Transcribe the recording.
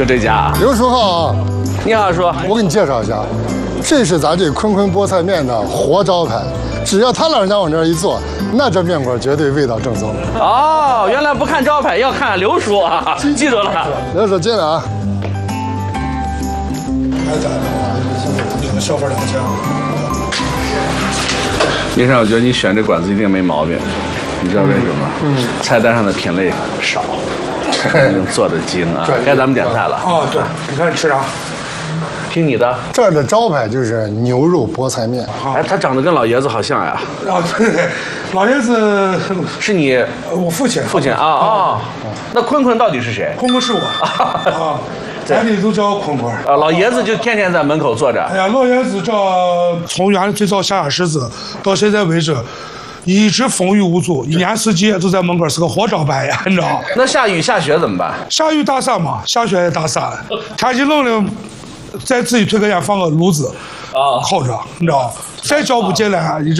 这家。 刘叔好啊， 你好，叔。 我给你介绍一下，这是咱这坤坤菠菜面的活招牌。只要他老人家往这儿一坐，那这面馆绝对味道正宗。 哦，原来不看招牌，要看刘叔啊，记住了。 刘叔进来啊。 小份2千。 林生，我觉得你选这馆子一定没毛病，你知道为什么？菜单上的品类少，做的精啊。该咱们点菜了。 哦，对，你看你吃啥？ 听你的。 这儿的招牌就是牛肉菠菜面。 哎，他长得跟老爷子好像呀。 啊，对，老爷子是你我父亲。 父亲啊。那坤坤到底是谁？ 坤坤是我啊。咱里都叫坤坤。 老爷子就天天在门口坐着。 哎呀，老爷子这从原来最早下石子到现在为止，一直风雨无阻，一年四季都在门口是个活招牌呀，你知道？ 那下雨下雪怎么办？ 下雨打伞嘛，下雪也打伞。天气冷了，再自己推个烟放个炉子，烤着，你知道？再叫不进来，